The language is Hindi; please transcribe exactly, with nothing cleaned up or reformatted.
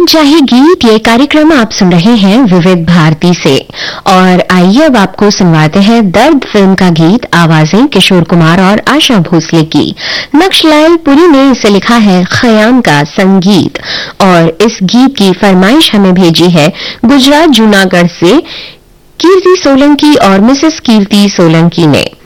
मनचाहे गीत ये कार्यक्रम आप सुन रहे हैं विविध भारती से। और आइए अब आपको सुनवाते हैं दर्द फिल्म का गीत, आवाजें किशोर कुमार और आशा भोसले की। नक्शलाल पुरी ने इसे लिखा है खयाम का संगीत। और इस गीत की फरमाइश हमें भेजी है गुजरात जूनागढ़ से कीर्ति सोलंकी और मिसेस कीर्ति सोलंकी ने।